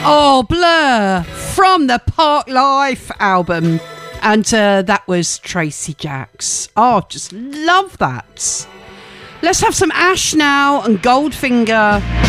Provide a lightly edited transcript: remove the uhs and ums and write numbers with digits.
Oh, Blur from the Park Life album. And that was Tracy Jacks. Oh, just love that. Let's have some Ash now and Goldfinger.